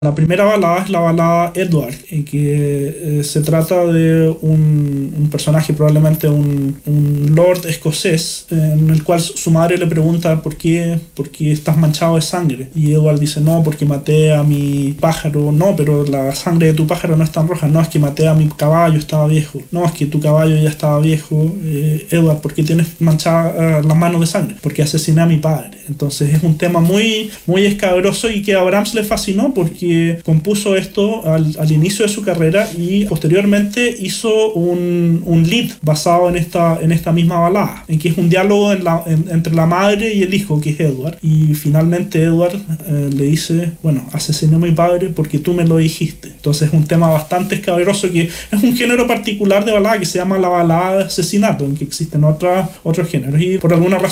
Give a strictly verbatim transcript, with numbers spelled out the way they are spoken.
La primera balada es la balada Edward, en que eh, se trata de un, un personaje, probablemente un, un lord escocés, eh, en el cual su madre le pregunta ¿por qué, por qué estás manchado de sangre? Y Edward dice, no, porque maté a mi pájaro. No, pero la sangre de tu pájaro no es tan roja. No, es que maté a mi caballo, estaba viejo. No, es que tu caballo ya estaba viejo. Eh, Edward, ¿por qué tienes manchadas uh, las manos de sangre? Porque asesiné a mi padre. Entonces es un tema muy, muy escabroso y que a Brahms le fascinó porque compuso esto al, al inicio de su carrera y posteriormente hizo un, un lead basado en esta, en esta misma balada, en que es un diálogo en la, en, entre la madre y el hijo, que es Edward, y finalmente Edward eh, le dice, bueno, asesiné a mi padre porque tú me lo dijiste. Entonces es un tema bastante escabroso, que es un género particular de balada que se llama la balada de asesinato, en que existen otras, otros géneros, y por alguna razón